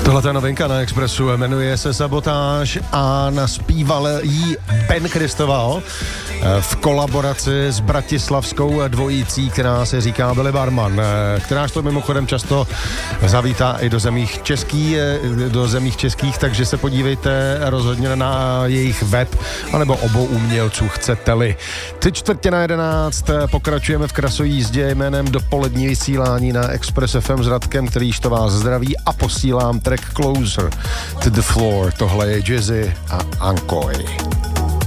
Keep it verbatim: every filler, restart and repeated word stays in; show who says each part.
Speaker 1: Tohle je novinka na Expressu, jmenuje se Sabotáž a naspíval jí Ben Kristoval v kolaboraci s bratislavskou dvojicí, která se říká Billy Barman, kteráž to mimochodem často zavítá i do zemích českých, do zemích českých, takže se podívejte rozhodně na jejich web, anebo obou umělců chcete-li. Tři čtvrtě na jedenáct, pokračujeme v krasojízdě jménem dopolední vysílání na Express F M s Radkem, kterýž to vás zdraví a posílám track Closer to the Floor. Tohle je Jazzy a Ankoy.